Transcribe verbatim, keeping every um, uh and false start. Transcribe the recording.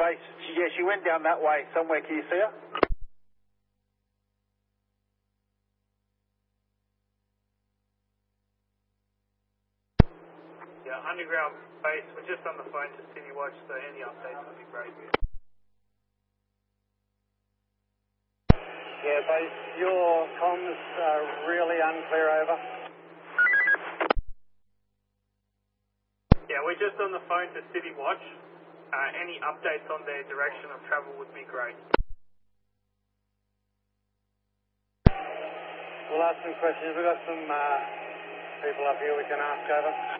base. She, yeah, she went down that way somewhere. Can you see her? Yeah, underground base. We're just on the phone to City Watch, so any updates would be great. Yeah, base, your comms are really unclear over. Yeah, we're just on the phone to City Watch. Uh, any updates on their direction of travel would be great. We'll ask some questions. We've got some uh, people up here we can ask over.